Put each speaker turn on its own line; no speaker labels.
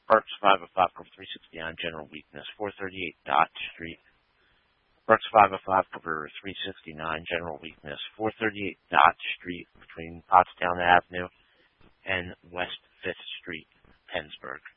Parks 505 cover 369 general weakness, 438 Dot Street. Parks 505 cover 369 general weakness, 438 Dot Street between Pottstown Avenue and West 5th Street, Pennsburg.